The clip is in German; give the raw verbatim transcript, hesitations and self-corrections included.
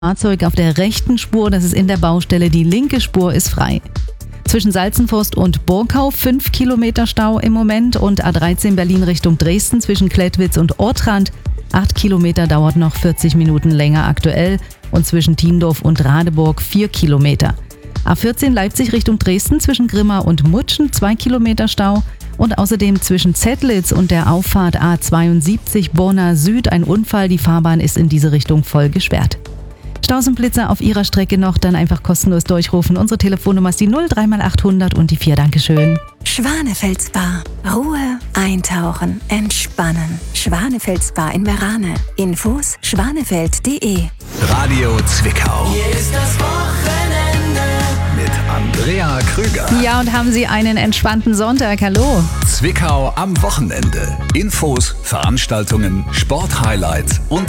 Fahrzeug auf der rechten Spur, das ist in der Baustelle, die linke Spur ist frei. Zwischen Salzenforst und Burgau fünf Kilometer Stau im Moment und A dreizehn Berlin Richtung Dresden zwischen Klettwitz und Ortrand. acht Kilometer dauert noch vierzig Minuten länger aktuell und zwischen Tiendorf und Radeburg vier Kilometer. A vierzehn Leipzig Richtung Dresden zwischen Grimma und Mutschen zwei Kilometer Stau und außerdem zwischen Zettlitz und der Auffahrt A zweiundsiebzig Borna Süd ein Unfall. Die Fahrbahn ist in diese Richtung voll gesperrt. Staus und Blitzer auf Ihrer Strecke noch, dann einfach kostenlos durchrufen. Unsere Telefonnummer ist die null drei mal achthundert und die vier. Dankeschön. Schwanefeld Spa. Ruhe, eintauchen, entspannen. Schwanefeld Spa in Merane. Infos schwanefeld punkt de. Radio Zwickau. Hier ist das Wochenende Mit Andrea Krüger. Ja, und haben Sie einen entspannten Sonntag. Hallo. Zwickau am Wochenende. Infos, Veranstaltungen, Sporthighlights und